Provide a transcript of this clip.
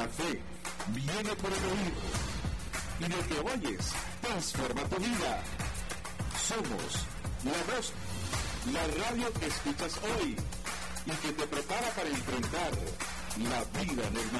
La fe viene por el oír, y lo que oyes transforma tu vida. Somos La Voz, la radio que escuchas hoy y que te prepara para enfrentar la vida normal.